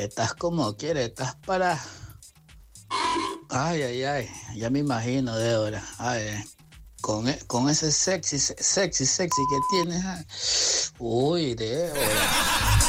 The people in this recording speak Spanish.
Estás como quieres, estás para... Ay, ay, ay, ya me imagino, Débora. Ay, con ese sexy que tienes. Uy, Débora.